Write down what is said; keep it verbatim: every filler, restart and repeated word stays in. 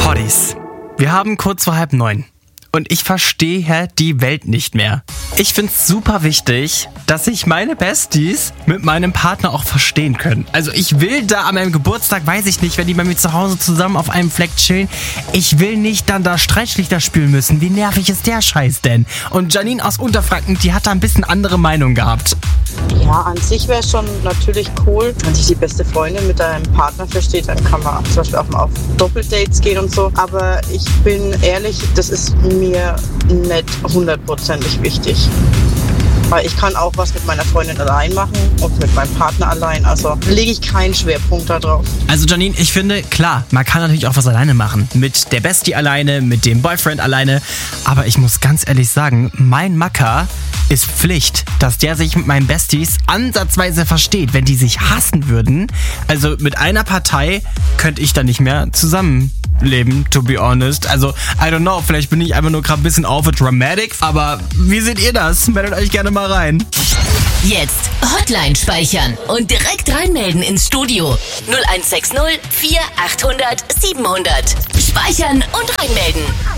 Hotties. Wir haben kurz vor halb neun. Und ich verstehe die Welt nicht mehr. Ich find's super wichtig, dass sich meine Besties mit meinem Partner auch verstehen können. Also ich will da an meinem Geburtstag, weiß ich nicht, wenn die bei mir zu Hause zusammen auf einem Fleck chillen, ich will nicht dann da Streitschlichter spülen müssen. Wie nervig ist der Scheiß denn? Und Janine aus Unterfranken, die hat da ein bisschen andere Meinung gehabt. Ja, an sich wäre es schon natürlich cool, wenn sich die beste Freundin mit deinem Partner versteht, dann kann man zum Beispiel auch mal auf Doppeldates gehen und so. Aber ich bin ehrlich, das ist mir nicht hundertprozentig wichtig. Weil ich kann auch was mit meiner Freundin allein machen und mit meinem Partner allein. Also lege ich keinen Schwerpunkt da drauf. Also Janine, ich finde, klar, man kann natürlich auch was alleine machen. Mit der Bestie alleine, mit dem Boyfriend alleine. Aber ich muss ganz ehrlich sagen, mein Macker ist Pflicht, dass der sich mit meinen Besties ansatzweise versteht. Wenn die sich hassen würden, also mit einer Partei könnte ich da nicht mehr zusammenleben, to be honest. Also, I don't know, vielleicht bin ich einfach nur gerade ein bisschen over dramatic, aber wie seht ihr das? Meldet euch gerne mal rein. Jetzt Hotline speichern und direkt reinmelden ins Studio. null eins sechs null vier achthundert siebenhundert. Speichern und reinmelden.